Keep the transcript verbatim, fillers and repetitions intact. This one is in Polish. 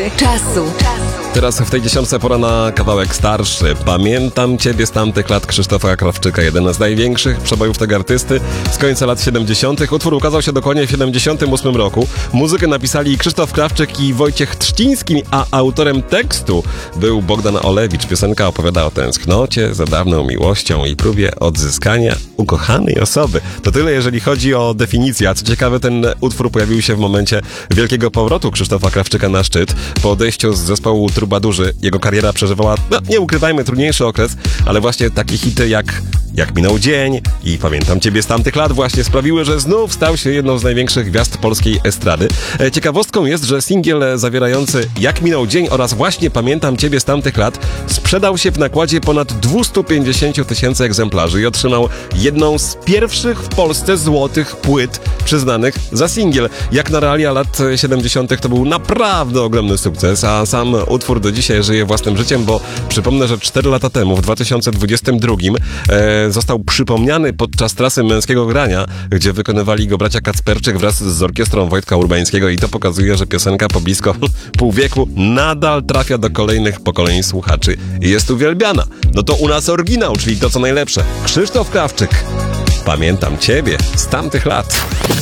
czasu. Teraz w tej dziesiątce pora na kawałek starszy. Pamiętam Ciebie z tamtych lat Krzysztofa Krawczyka, jeden z największych przebojów tego artysty z końca lat siedemdziesiątych. Utwór ukazał się dokładnie w siedemdziesiątym ósmym roku. Muzykę napisali Krzysztof Krawczyk i Wojciech Trzciński, a autorem tekstu był Bogdan Olewicz. Piosenka opowiada o tęsknocie za dawną miłością i próbie odzyskania ukochanej osoby. To tyle, jeżeli chodzi o definicję. A co ciekawe, ten utwór pojawił się w momencie wielkiego powrotu Krzysztofa Krawczyka na szczyt. Po odejściu z zespołu Trubadurzy jego kariera przeżywała, no nie ukrywajmy, trudniejszy okres, ale właśnie takie hity jak Jak minął dzień i Pamiętam Ciebie z tamtych lat właśnie sprawiły, że znów stał się jedną z największych gwiazd polskiej estrady. Ciekawostką jest, że singiel zawierający Jak minął dzień oraz właśnie Pamiętam Ciebie z tamtych lat sprzedał się w nakładzie ponad dwieście pięćdziesiąt tysięcy egzemplarzy i otrzymał jedną z pierwszych w Polsce złotych płyt przyznanych za singiel. Jak na realia lat siedemdziesiątych to był naprawdę ogromny sukces, a sam utwór do dzisiaj żyje własnym życiem, bo przypomnę, że cztery lata temu, w dwa tysiące dwudziestym drugim, e, został przypomniany podczas trasy męskiego grania, gdzie wykonywali go bracia Kacperczyk wraz z orkiestrą Wojtka Urbańskiego i to pokazuje, że piosenka po blisko pół wieku nadal trafia do kolejnych pokoleń słuchaczy i jest uwielbiana. No to u nas oryginał, czyli to co najlepsze. Krzysztof Krawczyk. Pamiętam Ciebie z tamtych lat.